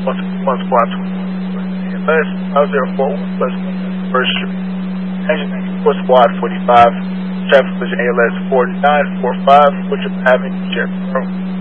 161 squad 21 ALS, 5041 plus 1 First Street. Engine 94 squad 45, traffic collision ALS 4945, which is having Jericho.